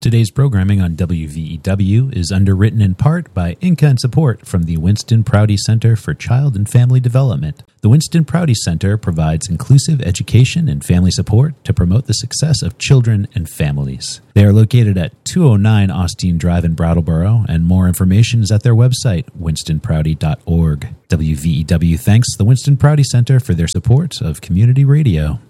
Today's programming on WVEW is underwritten in part by in-kind support from the Winston Prouty Center for Child and Family Development. The Winston Prouty Center provides inclusive education and family support to promote the success of children and families. They are located at 209 Austin Drive in Brattleboro, and more information is at their website, winstonprouty.org. WVEW thanks the Winston Prouty Center for their support of community radio.